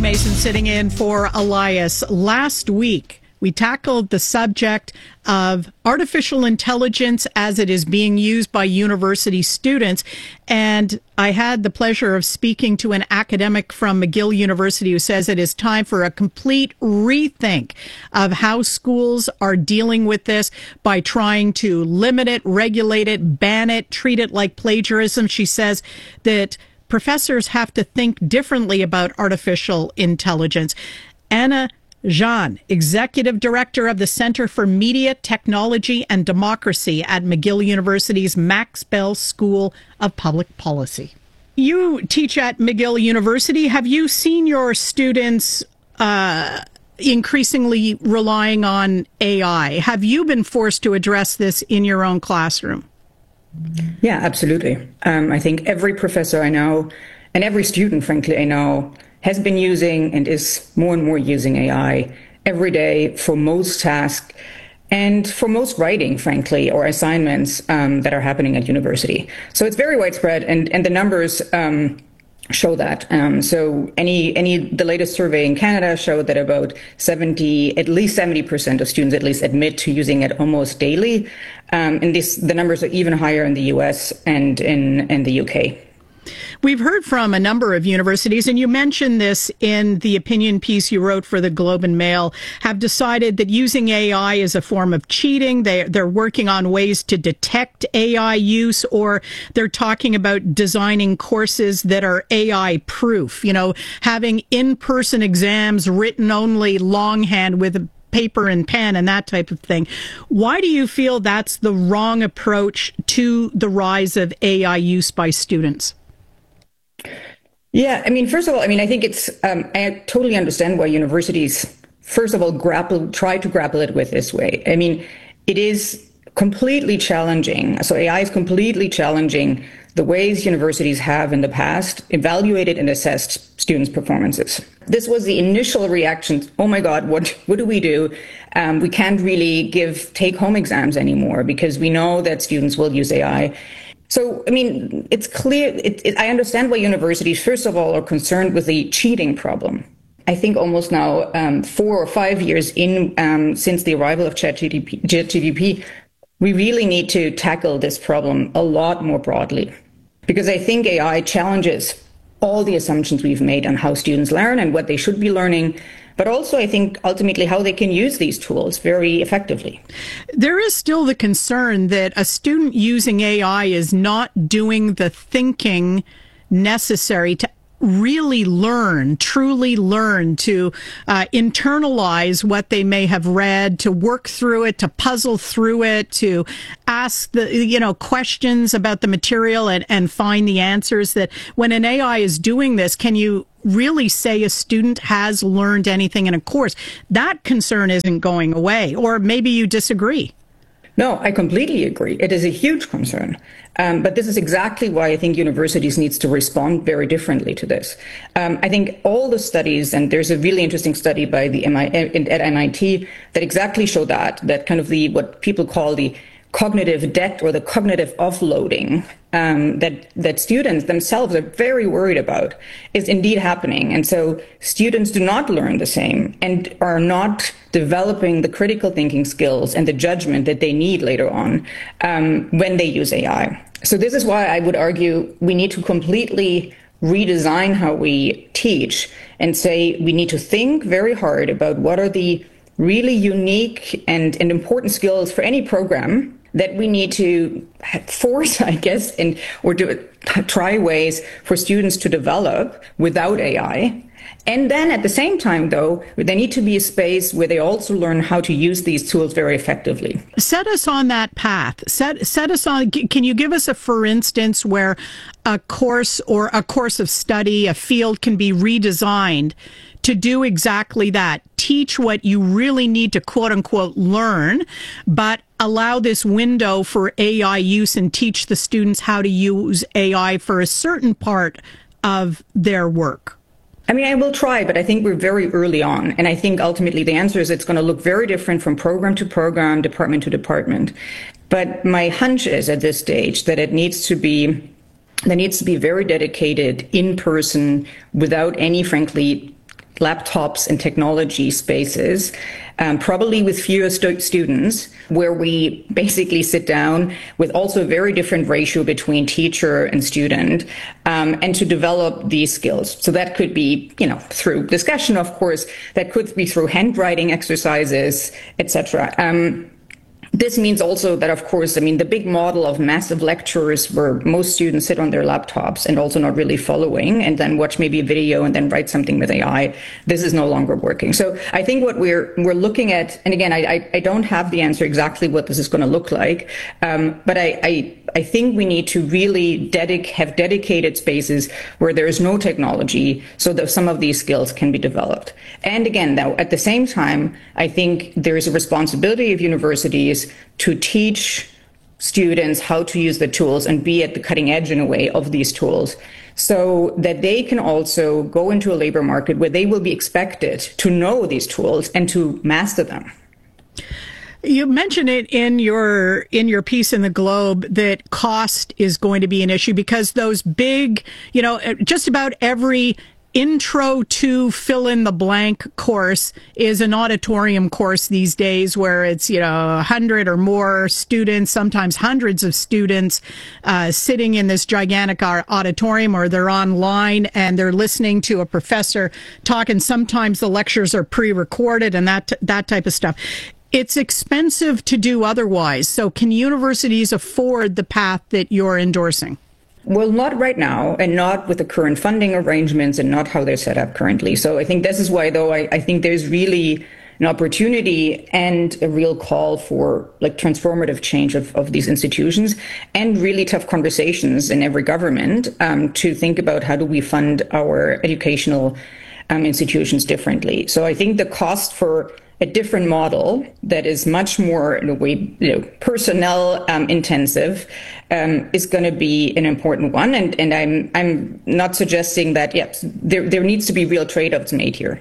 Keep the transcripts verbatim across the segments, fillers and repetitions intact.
Mason sitting in for Elias. Last week, we tackled the subject of artificial intelligence as it is being used by university students. And I had the pleasure of speaking to an academic from McGill University who says it is time for a complete rethink of how schools are dealing with this by trying to limit it, regulate it, ban it, treat it like plagiarism. She says that professors have to think differently about artificial intelligence. Anna Jean, Executive Director of the Center for Media, Technology and Democracy at McGill University's Max Bell School of Public Policy. You teach at McGill University. Have you seen your students uh, increasingly relying on A I? Have you been forced to address this in your own classroom? Yeah, absolutely. Um, I think every professor I know and every student, frankly, I know has been using and is more and more using A I every day for most tasks and for most writing, frankly, or assignments um, that are happening at university. So it's very widespread, and, and the numbers um, show that. Um, so any any the latest survey in Canada showed that about seventy, at least seventy percent of students at least admit to using it almost daily. Um, and this, the numbers are even higher in the U S and in, in the U K. We've heard from a number of universities, and you mentioned this in the opinion piece you wrote for the Globe and Mail, have decided that using A I is a form of cheating. They, they're working on ways to detect A I use, or they're talking about designing courses that are A I proof, you know, having in-person exams written only longhand with paper and pen and that type of thing. Why do you feel that's the wrong approach to the rise of A I use by students? Yeah, I mean, first of all, I mean, I think it's, um, I totally understand why universities, first of all, grapple, try to grapple it with this way. I mean, it is completely challenging. So A I is completely challenging the ways universities have in the past evaluated and assessed students' performances. This was the initial reaction. Oh my God, what, what do we do? Um, we can't really give take-home exams anymore because we know that students will use A I. So, I mean, it's clear, it, it, I understand why universities, first of all, are concerned with the cheating problem. I think almost now um, four or five years in um, since the arrival of ChatGPT, we really need to tackle this problem a lot more broadly. Because I think A I challenges all the assumptions we've made on how students learn and what they should be learning, but also I think ultimately how they can use these tools very effectively. There is still the concern that a student using A I is not doing the thinking necessary to really learn, truly learn, to uh, internalize what they may have read, to work through it, to puzzle through it, to ask the, you know, questions about the material and, and find the answers. That when an A I is doing this, can you really say a student has learned anything in a course? That concern isn't going away, or maybe you disagree. No, I completely agree. It is a huge concern. Um, but this is exactly why I think universities needs to respond very differently to this. Um, I think all the studies, and there's a really interesting study by the M I, at M I T that exactly show that, that kind of the, what people call the cognitive debt or the cognitive offloading um, that that students themselves are very worried about is indeed happening. And so students do not learn the same and are not developing the critical thinking skills and the judgment that they need later on um, when they use A I. So this is why I would argue we need to completely redesign how we teach and say we need to think very hard about what are the really unique and, and important skills for any program that we need to force, I guess, and or do try ways for students to develop without A I. And then at the same time, though, there need to be a space where they also learn how to use these tools very effectively. Set us on that path. Set set us on. Can you give us a for instance where a course or a course of study, a field can be redesigned to do exactly that? Teach what you really need to quote unquote learn, but allow this window for A I use and teach the students how to use A I for a certain part of their work. I mean, I will try, but I think we're very early on. And I think ultimately the answer is it's going to look very different from program to program, department to department. But my hunch is at this stage that it needs to be, there needs to be very dedicated in person without any, frankly, laptops and technology spaces, um, probably with fewer stu- students, where we basically sit down with also a very different ratio between teacher and student, um, and to develop these skills. So that could be, you know, through discussion, of course, that could be through handwriting exercises, et cetera. Um, This means also that, of course, I mean, the big model of massive lectures where most students sit on their laptops and also not really following and then watch maybe a video and then write something with A I, this is no longer working. So I think what we're we're looking at, and again, I, I don't have the answer exactly what this is going to look like, um, but I, I I think we need to really dedic- have dedicated spaces where there is no technology so that some of these skills can be developed. And again, though, at the same time, I think there is a responsibility of universities to teach students how to use the tools and be at the cutting edge in a way of these tools so that they can also go into a labor market where they will be expected to know these tools and to master them. You mentioned it in your in your piece in the Globe that cost is going to be an issue because those big, you know, just about every intro to fill in the blank course is an auditorium course these days where it's, you know, a hundred or more students, sometimes hundreds of students uh, sitting in this gigantic auditorium, or they're online and they're listening to a professor talk. And sometimes the lectures are pre-recorded and that that type of stuff. It's expensive to do otherwise. So can universities afford the path that you're endorsing? Well, not right now, and not with the current funding arrangements and not how they're set up currently. So I think this is why, though, I, I think there's really an opportunity and a real call for like transformative change of, of these institutions and really tough conversations in every government um, to think about how do we fund our educational um, institutions differently. So I think the cost for a different model that is much more, in a way, you know, personnel um, intensive um, is going to be an important one. And, and I'm I'm not suggesting that, yes, there, there needs to be real trade-offs made here.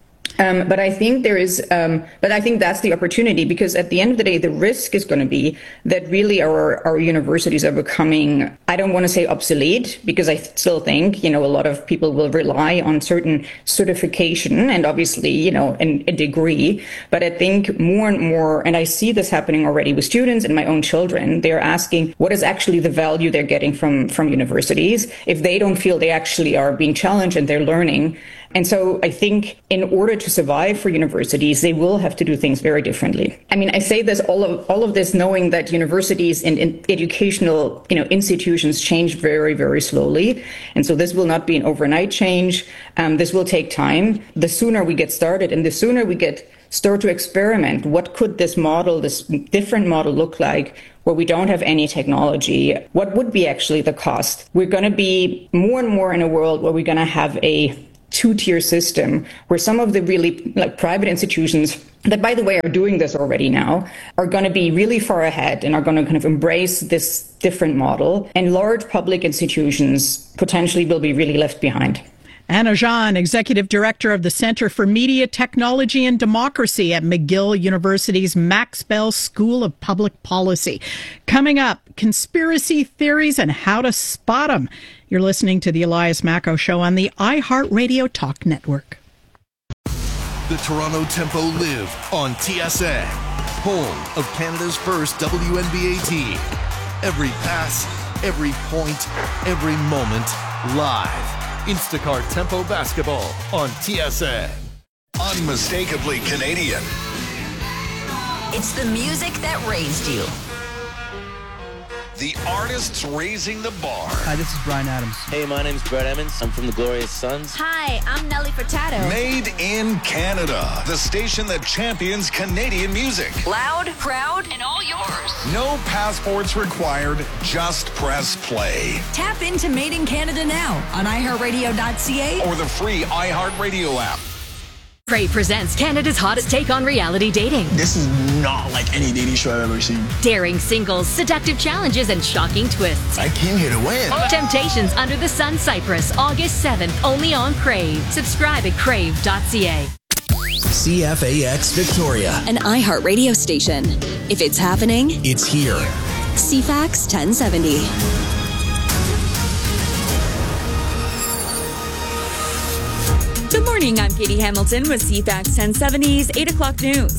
Um, but I think there is, um, but I think that's the opportunity, because at the end of the day, the risk is going to be that really our, our universities are becoming, I don't want to say obsolete, because I still think, you know, a lot of people will rely on certain certification and obviously, you know, an, a degree. But I think more and more, and I see this happening already with students and my own children, they're asking what is actually the value they're getting from, from universities if they don't feel they actually are being challenged and they're learning. And so I think in order to survive for universities, they will have to do things very differently. I mean, I say this, all of all of this, knowing that universities and, and educational, you know, institutions change very, very slowly. And so this will not be an overnight change. Um, this will take time. The sooner we get started and the sooner we get start to experiment, what could this model, this different model look like where we don't have any technology? What would be actually the cost? We're going to be more and more in a world where we're going to have a two-tier system where some of the really like private institutions that, by the way, are doing this already now, are going to be really far ahead and are going to kind of embrace this different model. And large public institutions potentially will be really left behind. Anna Jean, Executive Director of the Center for Media, Technology and Democracy at McGill University's Max Bell School of Public Policy. Coming up, conspiracy theories and how to spot them. You're listening to the Elias Macko Show on the iHeartRadio Talk Network. The Toronto Tempo live on T S N, home of Canada's first W N B A team. Every pass, every point, every moment, live. Instacart Tempo Basketball on T S N. Unmistakably Canadian. It's the music that raised you. The artists raising the bar. Hi, this is Bryan Adams. Hey, my name's Brett Emmons. I'm from the Glorious Sons. Hi, I'm Nelly Furtado. Made in Canada. The station that champions Canadian music. Loud, proud, and all yours. No passports required. Just press play. Tap into Made in Canada now on i heart radio dot c a or the free iHeartRadio app. Crave presents Canada's hottest take on reality dating. This is not like any dating show I've ever seen. Daring singles, seductive challenges, and shocking twists. I came here to win. Temptations Under the Sun Cyprus, August seventh, only on Crave. Subscribe at crave dot c a. C F A X Victoria. An iHeart radio station. If it's happening, it's here. C FAX ten seventy. Good morning. morning, I'm Katie Hamilton with C FAX ten seventy's eight o'clock news.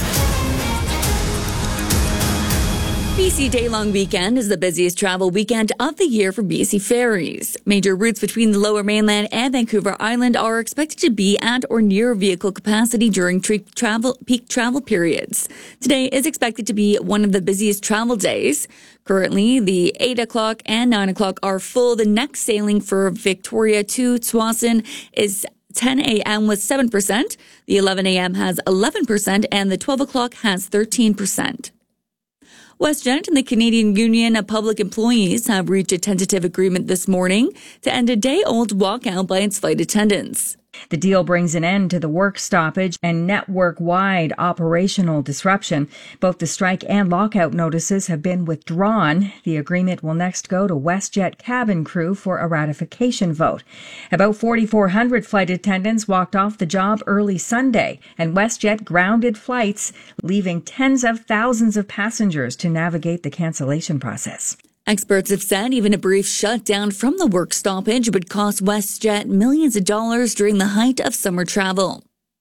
B C Day-long weekend is the busiest travel weekend of the year for B C ferries. Major routes between the Lower Mainland and Vancouver Island are expected to be at or near vehicle capacity during tra- travel, peak travel periods. Today is expected to be one of the busiest travel days. Currently, the eight o'clock and nine o'clock are full. The next sailing for Victoria to Tsawwassen is ten a.m. with seven percent. The eleven a.m. has eleven percent and the twelve o'clock has thirteen percent. WestJet and the Canadian Union of Public Employees have reached a tentative agreement this morning to end a day-old walkout by its flight attendants. The deal brings an end to the work stoppage and network-wide operational disruption. Both the strike and lockout notices have been withdrawn. The agreement will next go to WestJet cabin crew for a ratification vote. About forty-four hundred flight attendants walked off the job early Sunday, and WestJet grounded flights, leaving tens of thousands of passengers to navigate the cancellation process. Experts have said even a brief shutdown from the work stoppage would cost WestJet millions of dollars during the height of summer travel.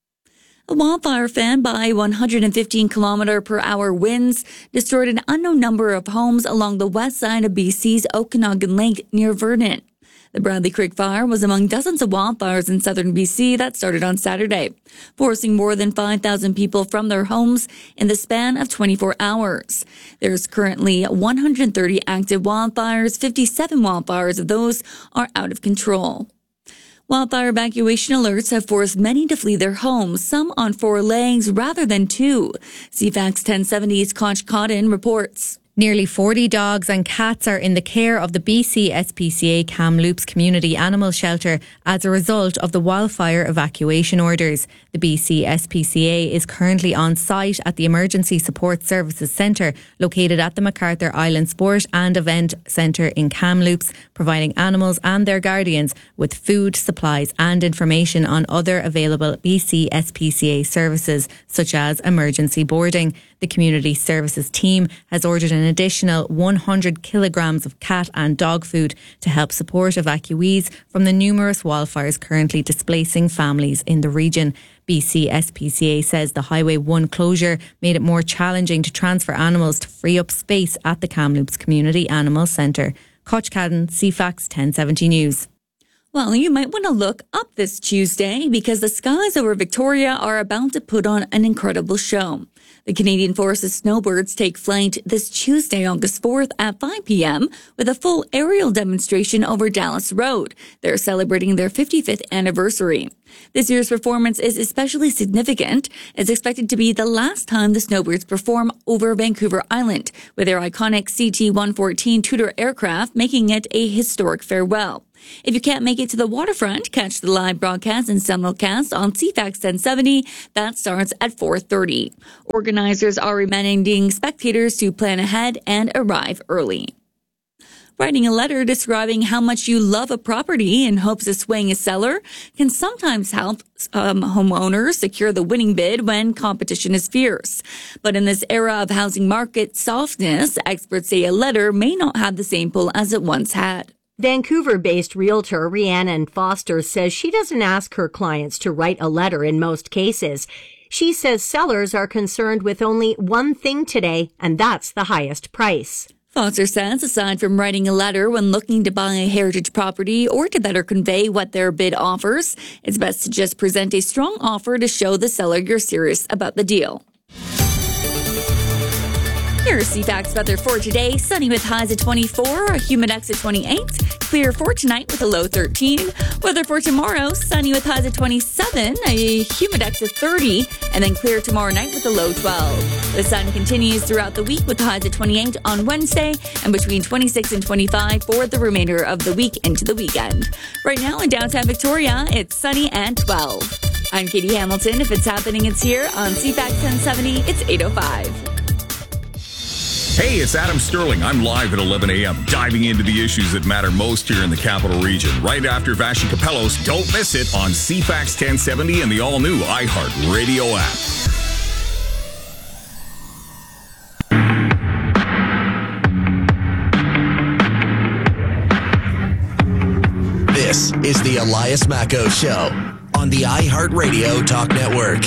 A wildfire fan by one hundred fifteen kilometre per hour winds destroyed an unknown number of homes along the west side of B C's Okanagan Lake near Vernon. The Bradley Creek fire was among dozens of wildfires in southern B C that started on Saturday, forcing more than five thousand people from their homes in the span of twenty-four hours. There's currently one hundred thirty active wildfires. fifty-seven wildfires of those are out of control. Wildfire evacuation alerts have forced many to flee their homes, some on four legs rather than two. C FAX ten seventy's Koch Cotton reports. Nearly forty dogs and cats are in the care of the B C S P C A Kamloops Community Animal Shelter as a result of the wildfire evacuation orders. The B C S P C A is currently on site at the Emergency Support Services Centre located at the MacArthur Island Sport and Event Centre in Kamloops, providing animals and their guardians with food, supplies and information on other available B C S P C A services such as emergency boarding. The Community Services team has ordered an additional one hundred kilograms of cat and dog food to help support evacuees from the numerous wildfires currently displacing families in the region. B C S P C A says the Highway one closure made it more challenging to transfer animals to free up space at the Kamloops Community Animal Centre. Koch Cadden, C FAX ten seventy News. Well, you might want to look up this Tuesday because the skies over Victoria are about to put on an incredible show. The Canadian Forces snowbirds take flight this Tuesday, August fourth at five p.m. with a full aerial demonstration over Dallas Road. They're celebrating their fifty-fifth anniversary. This year's performance is especially significant. It's expected to be the last time the snowbirds perform over Vancouver Island, with their iconic C T one fourteen Tudor aircraft making it a historic farewell. If you can't make it to the waterfront, catch the live broadcast and simulcast on C FAX ten seventy. That starts at four thirty. Organizers are reminding spectators to plan ahead and arrive early. Writing a letter describing how much you love a property in hopes of swaying a seller can sometimes help um, homeowners secure the winning bid when competition is fierce. But in this era of housing market softness, experts say a letter may not have the same pull as it once had. Vancouver-based realtor Rhiannon Foster says she doesn't ask her clients to write a letter in most cases. She says sellers are concerned with only one thing today, and that's the highest price. Foster says aside from writing a letter when looking to buy a heritage property or to better convey what their bid offers, it's best to just present a strong offer to show the seller you're serious about the deal. Here's C FAX weather for today. Sunny with highs at twenty-four, a humidex at twenty-eight. Clear for tonight with a low thirteen. Weather for tomorrow, sunny with highs at twenty-seven, a humidex at thirty, and then clear tomorrow night with a low twelve. The sun continues throughout the week with highs at twenty-eight on Wednesday and between twenty-six and twenty-five for the remainder of the week into the weekend. Right now in downtown Victoria, it's sunny and twelve. I'm Katie Hamilton. If it's happening, it's here on C FAX ten seventy. It's eight oh five. Hey, it's Adam Sterling. I'm live at eleven a.m., diving into the issues that matter most here in the Capital Region. Right after Vashi Capellos, don't miss it on C FAX ten seventy and the all-new iHeart Radio app. This is the Elias Macco Show on on the iHeartRadio Talk Network.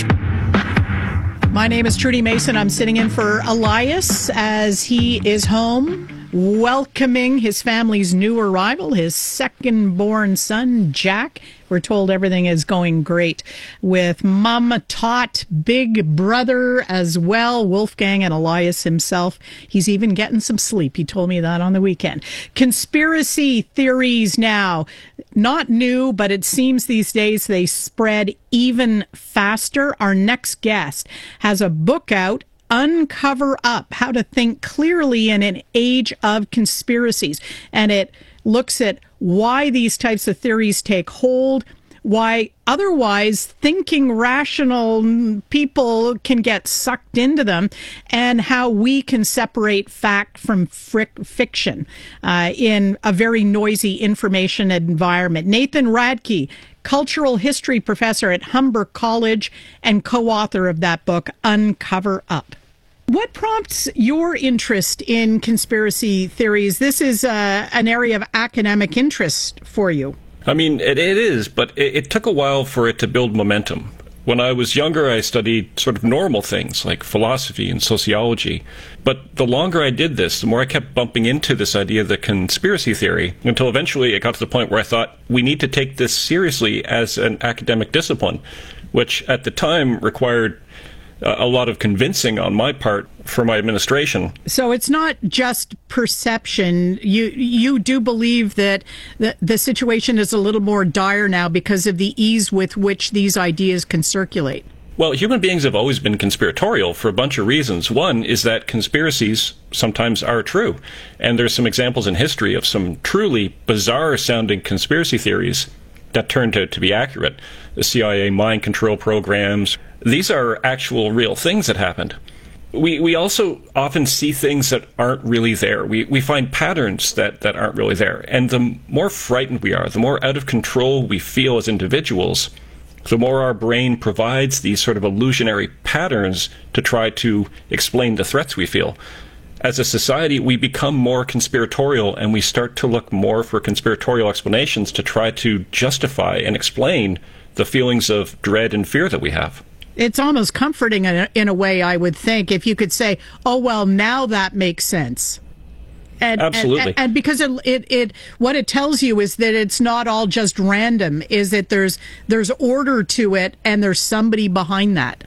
My name is Trudy Mason. I'm sitting in for Elias as he is home, welcoming his family's new arrival, his second-born son, Jack. We're told everything is going great with Mama Tot, big brother as well, Wolfgang and Elias himself. He's even getting some sleep. He told me that on the weekend. Conspiracy theories now. Not new, but it seems these days they spread even faster. Our next guest has a book out, Uncover Up, How to Think Clearly in an Age of Conspiracies. And it looks at why these types of theories take hold, why otherwise thinking rational people can get sucked into them, and how we can separate fact from fric- fiction uh, in a very noisy information environment. Nathan Radke, cultural history professor at Humber College and co-author of that book, Uncover Up. What prompts your interest in conspiracy theories? This is uh, an area of academic interest for you. I mean, it, it is, but it, it took a while for it to build momentum. When I was younger, I studied sort of normal things like philosophy and sociology. But the longer I did this, the more I kept bumping into this idea of the conspiracy theory, until eventually it got to the point where I thought we need to take this seriously as an academic discipline, which at the time required a lot of convincing on my part for my administration. So it's not just perception. You you do believe that the, the situation is a little more dire now because of the ease with which these ideas can circulate. Well, human beings have always been conspiratorial for a bunch of reasons. One is that conspiracies sometimes are true. And there's some examples in history of some truly bizarre-sounding conspiracy theories that turned out to be accurate. The C I A mind control programs. These are actual real things that happened. We we also often see things that aren't really there. We we find patterns that, that aren't really there. And the more frightened we are, the more out of control we feel as individuals, the more our brain provides these sort of illusionary patterns to try to explain the threats we feel. As a society, we become more conspiratorial, and we start to look more for conspiratorial explanations to try to justify and explain the feelings of dread and fear that we have. It's almost comforting in a, in a way, I would think, if you could say, oh, well, now that makes sense. And, Absolutely. And, and because it, it, it, what it tells you is that it's not all just random, is that there's there's order to it, and there's somebody behind that.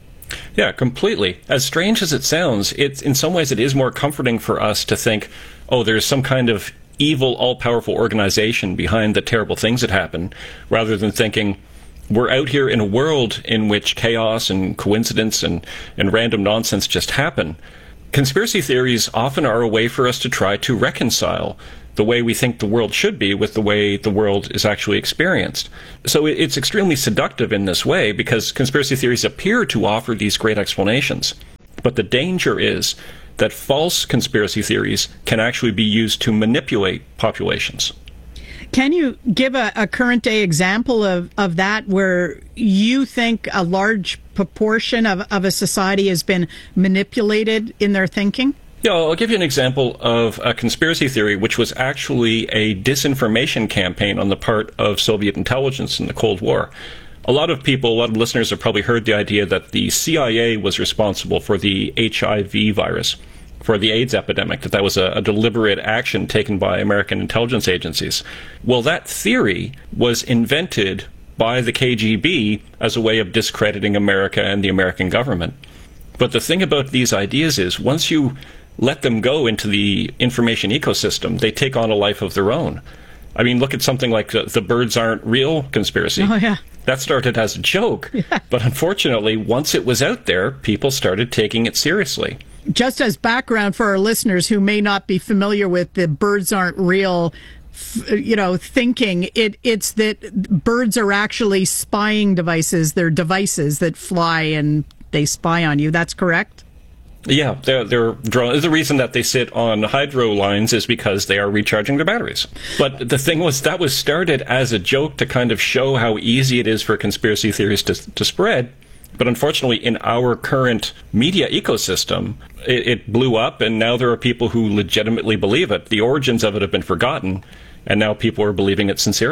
Yeah, completely. As strange as it sounds, it's in some ways it is more comforting for us to think, oh, there's some kind of evil, all-powerful organization behind the terrible things that happen, rather than thinking, we're out here in a world in which chaos and coincidence and, and random nonsense just happen. Conspiracy theories often are a way for us to try to reconcile the way we think the world should be with the way the world is actually experienced. So it's extremely seductive in this way because conspiracy theories appear to offer these great explanations. But the danger is that false conspiracy theories can actually be used to manipulate populations. Can you give a, a current day example of, of that where you think a large proportion of, of a society has been manipulated in their thinking? Yeah, I'll give you an example of a conspiracy theory which was actually a disinformation campaign on the part of Soviet intelligence in the Cold War. A lot of people, a lot of listeners have probably heard the idea that the C I A was responsible for the H I V virus, for the AIDS epidemic, that that was a, a deliberate action taken by American intelligence agencies. Well, that theory was invented by the K G B as a way of discrediting America and the American government. But the thing about these ideas is, once you let them go into the information ecosystem, they take on a life of their own. I mean, look at something like the, the birds aren't real conspiracy. Oh, yeah. That started as a joke. Yeah. But unfortunately, once it was out there, people started taking it seriously. Just as background for our listeners who may not be familiar with the birds aren't real, you know, thinking, it it's that birds are actually spying devices. They're devices that fly and they spy on you. That's correct? Yeah, they're, they're drawn. The reason that they sit on hydro lines is because they are recharging their batteries. But the thing was, that was started as a joke to kind of show how easy it is for conspiracy theories to, to spread. But unfortunately, in our current media ecosystem, it, it blew up, and now there are people who legitimately believe it. The origins of it have been forgotten, and now people are believing it sincerely.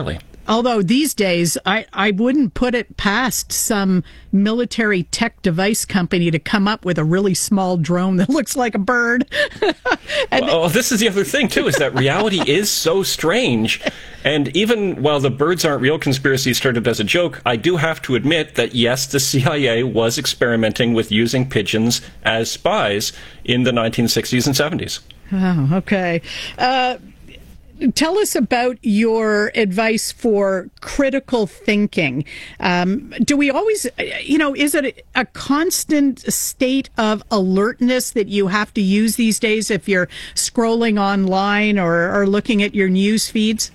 Although these days, I, I wouldn't put it past some military tech device company to come up with a really small drone that looks like a bird. and well, this is the other thing, too, is that reality is so strange. And even while the birds aren't real conspiracy started as a joke, I do have to admit that, yes, the C I A was experimenting with using pigeons as spies in the nineteen sixties and seventies. Oh, okay. Uh, tell us about your advice for critical thinking. Um, do we always, you know, is it a constant state of alertness that you have to use these days if you're scrolling online or, or looking at your news feeds?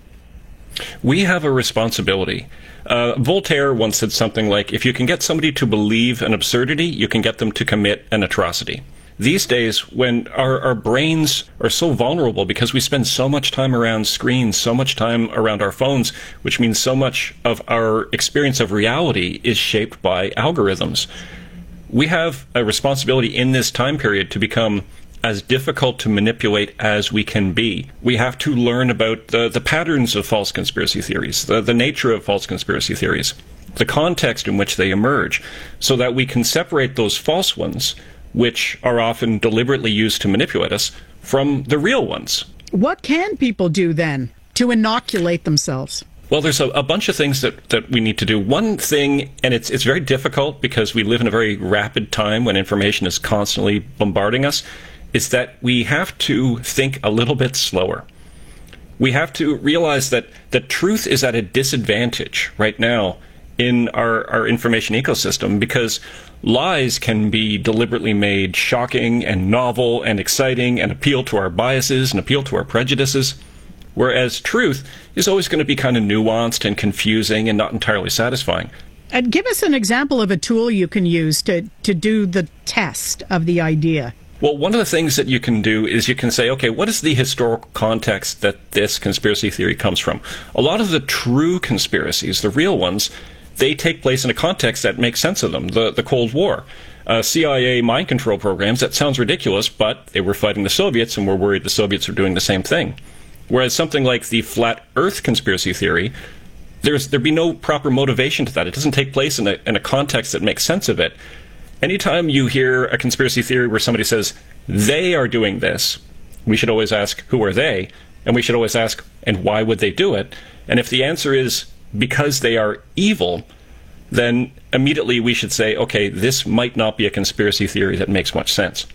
We have a responsibility. Uh, Voltaire once said something like, if you can get somebody to believe an absurdity, you can get them to commit an atrocity. These days, when our, our brains are so vulnerable because we spend so much time around screens, so much time around our phones, which means so much of our experience of reality is shaped by algorithms, we have a responsibility in this time period to become as difficult to manipulate as we can be. We have to learn about the, the patterns of false conspiracy theories, the, the nature of false conspiracy theories, the context in which they emerge, so that we can separate those false ones, which are often deliberately used to manipulate us, from the real ones. What can people do then to inoculate themselves? Well, there's a, a bunch of things that, that we need to do. One thing, and it's it's very difficult because we live in a very rapid time when information is constantly bombarding us, is that we have to think a little bit slower. We have to realize that the truth is at a disadvantage right now in our, our information ecosystem because lies can be deliberately made shocking and novel and exciting and appeal to our biases and appeal to our prejudices, whereas truth is always going to be kind of nuanced and confusing and not entirely satisfying. And give us an example of a tool you can use to, to do the test of the idea. Well, one of the things that you can do is you can say, okay, what is the historical context that this conspiracy theory comes from? A lot of the true conspiracies, the real ones, they take place in a context that makes sense of them, the, the Cold War. Uh, C I A mind control programs, that sounds ridiculous, but they were fighting the Soviets and were worried the Soviets were doing the same thing. Whereas something like the flat Earth conspiracy theory, there's, there'd be no proper motivation to that. It doesn't take place in a, in a context that makes sense of it. Anytime you hear a conspiracy theory where somebody says, they are doing this, we should always ask, who are they? And we should always ask, and why would they do it? And if the answer is, because they are evil, then immediately we should say, okay, this might not be a conspiracy theory that makes much sense.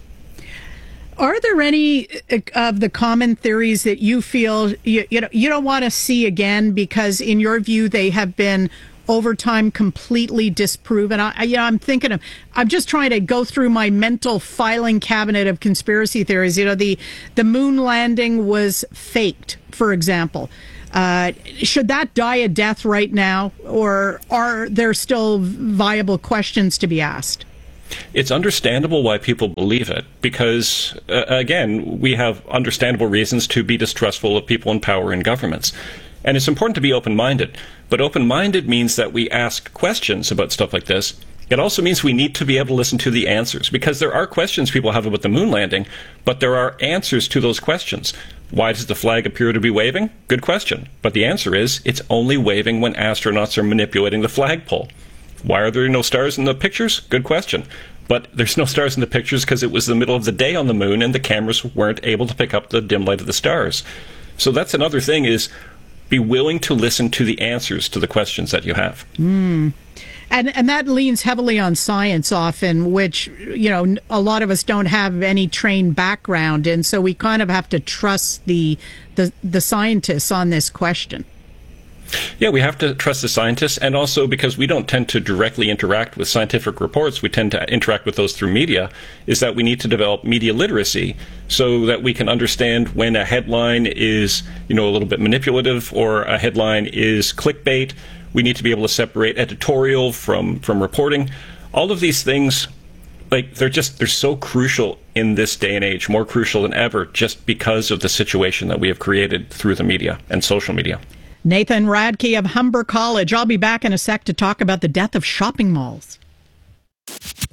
Are there any of the common theories that you feel you, you know you don't want to see again because, in your view, they have been over time completely disproven? I, you know, I'm thinking of, I'm just trying to go through my mental filing cabinet of conspiracy theories. You know, the the moon landing was faked, for example. Uh, should that die a death right now, or are there still viable questions to be asked? It's understandable why people believe it, because, uh, again, we have understandable reasons to be distrustful of people in power and governments. And it's important to be open-minded. But open-minded means that we ask questions about stuff like this. It also means we need to be able to listen to the answers, because there are questions people have about the moon landing, but there are answers to those questions. Why does the flag appear to be waving? Good question. But the answer is, it's only waving when astronauts are manipulating the flagpole. Why are there no stars in the pictures? Good question. But there's no stars in the pictures because it was the middle of the day on the moon and the cameras weren't able to pick up the dim light of the stars. So that's another thing, is be willing to listen to the answers to the questions that you have. Mm. And and that leans heavily on science often, which, you know, a lot of us don't have any trained background in, so we kind of have to trust the the, the scientists on this question. Yeah, we have to trust the scientists, and also because we don't tend to directly interact with scientific reports, we tend to interact with those through media, is that we need to develop media literacy so that we can understand when a headline is, you know, a little bit manipulative or a headline is clickbait. We need to be able to separate editorial from, from reporting. All of these things, like, they're just, they're so crucial in this day and age, more crucial than ever, just because of the situation that we have created through the media and social media. Nathan Radke of Humber College. I'll be back in a sec to talk about the death of shopping malls. From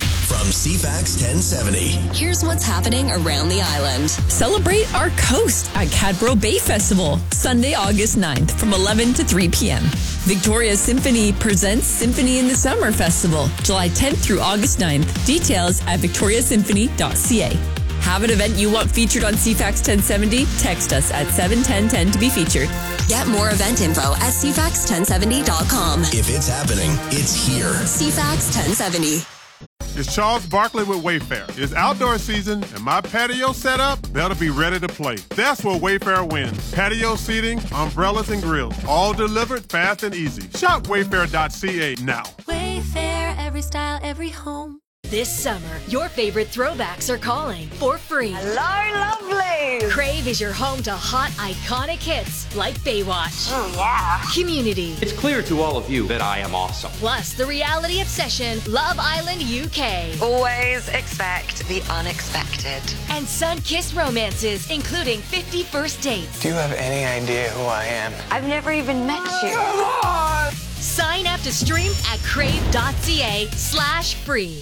on C FAX ten seventy. Here's what's happening around the island. Celebrate our coast at Cadbro Bay Festival, Sunday, August ninth from eleven to three p.m. Victoria Symphony presents Symphony in the Summer Festival, July tenth through August ninth. Details at victoria symphony dot c a. Have an event you want featured on C FAX ten seventy? Text us at seven one zero one zero to be featured. Get more event info at c fax ten seventy dot com. If it's happening, it's here. C FAX ten seventy. It's Charles Barkley with Wayfair. It's outdoor season, and my patio set up better be ready to play. That's where Wayfair wins. Patio seating, umbrellas, and grills. All delivered fast and easy. Shop wayfair dot c a now. Wayfair, every style, every home. This summer, your favorite throwbacks are calling for free. Hello, lovely! Crave is your home to hot, iconic hits like Baywatch. Oh, yeah. Community. It's clear to all of you that I am awesome. Plus, the reality obsession, Love Island U K. Always expect the unexpected. And sun-kissed romances, including fifty First Dates. Do you have any idea who I am? I've never even met you. Come on! Sign up to stream at crave dot c a slash free.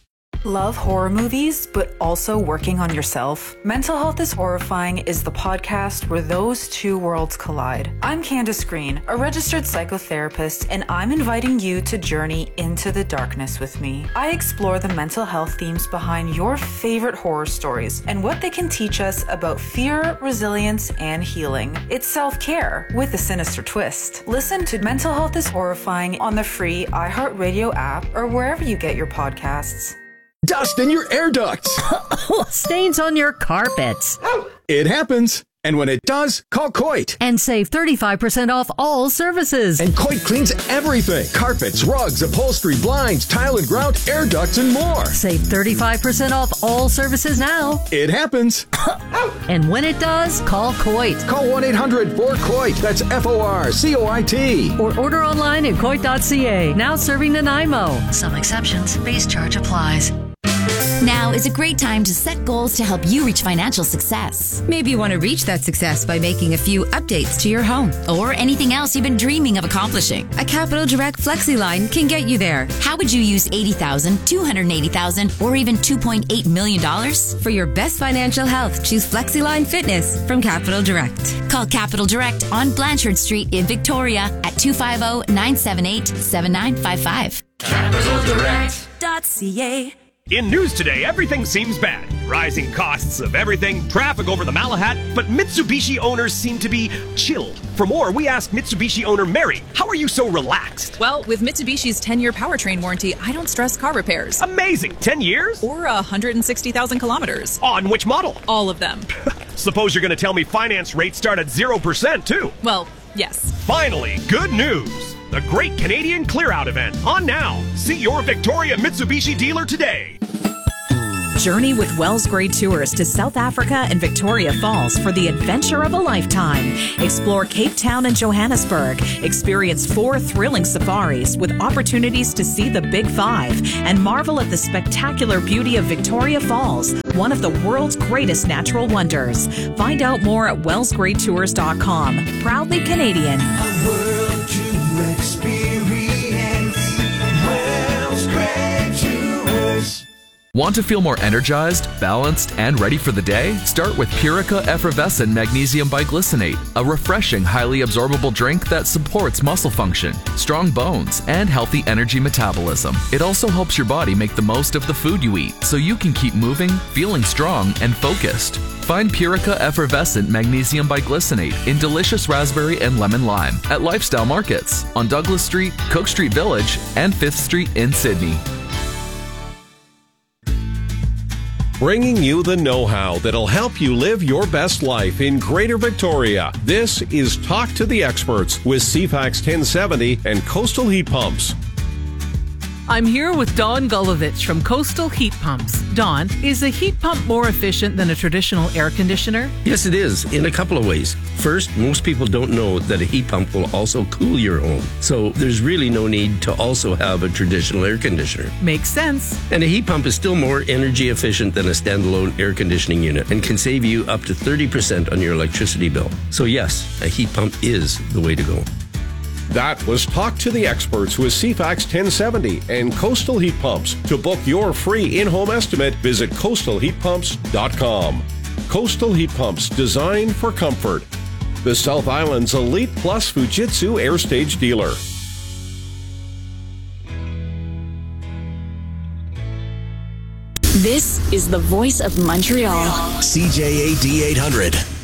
Love horror movies, but also working on yourself? Mental Health is Horrifying is the podcast where those two worlds collide. I'm Candace Green, a registered psychotherapist, and I'm inviting you to journey into the darkness with me. I explore the mental health themes behind your favorite horror stories and what they can teach us about fear, resilience, and healing. It's self-care with a sinister twist. Listen to Mental Health is Horrifying on the free iHeartRadio app or wherever you get your podcasts. Dust in your air ducts. Stains on your carpets. It happens. And when it does, call Coit. And save thirty-five percent off all services. And Coit cleans everything. Carpets, rugs, upholstery, blinds, tile and grout, air ducts, and more. Save thirty-five percent off all services now. It happens. And when it does, call Coit. Call one eight hundred four COIT. That's F O R C O I T. Or order online at coit dot c a. Now serving Nanaimo. Some exceptions. Base charge applies. Now is a great time to set goals to help you reach financial success. Maybe you want to reach that success by making a few updates to your home. Or anything else you've been dreaming of accomplishing. A Capital Direct FlexiLine can get you there. How would you use eighty thousand dollars, two hundred eighty thousand dollars, or even two point eight million dollars? For your best financial health, choose FlexiLine Fitness from Capital Direct. Call Capital Direct on Blanchard Street in Victoria at two five zero, nine seven eight, seven nine five five. capital direct dot c a. In news today, everything seems bad. Rising costs of everything, traffic over the Malahat, but Mitsubishi owners seem to be chilled. For more, we asked Mitsubishi owner Mary, how are you so relaxed? Well, with Mitsubishi's ten-year powertrain warranty, I don't stress car repairs. Amazing! ten years? Or one hundred sixty thousand kilometers. On which model? All of them. Suppose you're going to tell me finance rates start at zero percent, too. Well, yes. Finally, good news! The Great Canadian Clear Out event, on now. See your Victoria Mitsubishi dealer today. Journey with Wells Grey Tours to South Africa and Victoria Falls for the adventure of a lifetime. Explore Cape Town and Johannesburg. Experience four thrilling safaris with opportunities to see the Big Five and marvel at the spectacular beauty of Victoria Falls, one of the world's greatest natural wonders. Find out more at wells grey tours dot com. Proudly Canadian. A world to experience. Wells Grey Tours. Want to feel more energized, balanced, and ready for the day? Start with Purica Effervescent Magnesium Biglycinate, a refreshing, highly absorbable drink that supports muscle function, strong bones, and healthy energy metabolism. It also helps your body make the most of the food you eat, so you can keep moving, feeling strong, and focused. Find Purica Effervescent Magnesium Biglycinate in delicious raspberry and lemon lime at Lifestyle Markets on Douglas Street, Cook Street Village, and fifth Street in Sydney. Bringing you the know-how that'll help you live your best life in Greater Victoria. This is Talk to the Experts with C FAX ten seventy and Coastal Heat Pumps. I'm here with Dawn Gulovich from Coastal Heat Pumps. Dawn, is a heat pump more efficient than a traditional air conditioner? Yes, it is, in a couple of ways. First, most people don't know that a heat pump will also cool your home. So there's really no need to also have a traditional air conditioner. Makes sense. And a heat pump is still more energy efficient than a standalone air conditioning unit and can save you up to thirty percent on your electricity bill. So yes, a heat pump is the way to go. That was Talk to the Experts with C FAX ten seventy and Coastal Heat Pumps. To book your free in-home estimate, visit coastal heat pumps dot com. Coastal Heat Pumps, designed for comfort. The South Island's Elite Plus Fujitsu Air Stage dealer. This is the voice of Montreal. C J A D eight hundred.